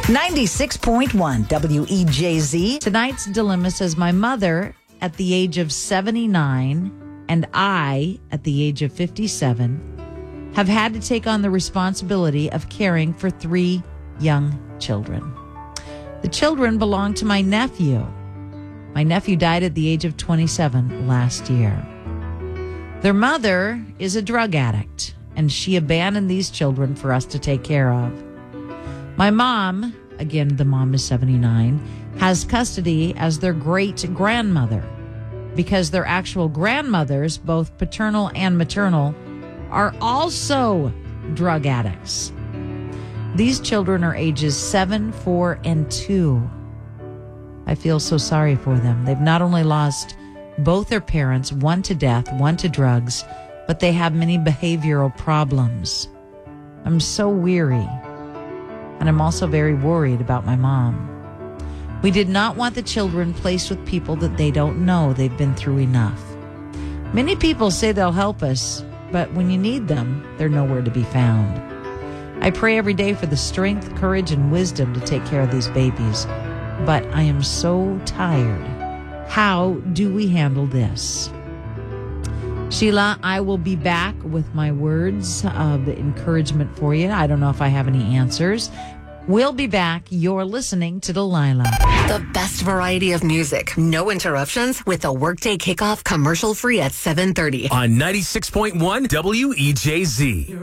96.1 WEJZ. Tonight's dilemma says, my mother at the age of 79 and I at the age of 57 have had to take on the responsibility of caring for 3 young children. The children belong to my nephew. My nephew died at the age of 27 last year. Their mother is a drug addict, and she abandoned these children for us to take care of. My mom, again, the mom is 79, has custody as their great-grandmother because their actual grandmothers, both paternal and maternal, are also drug addicts. These children are ages 7, 4, and 2. I feel so sorry for them. They've not only lost both their parents, one to death, one to drugs, but they have many behavioral problems. I'm so weary. And I'm also very worried about my mom. We did not want the children placed with people that they don't know. They've been through enough. Many people say they'll help us, but when you need them, they're nowhere to be found. I pray every day for the strength, courage, and wisdom to take care of these babies, but I am so tired. How do we handle this? Sheila, I will be back with my words of encouragement for you. I don't know if I have any answers. We'll be back. You're listening to Delilah. The best variety of music. No interruptions with the Workday Kickoff commercial free at 7:30. On 96.1 WEJZ.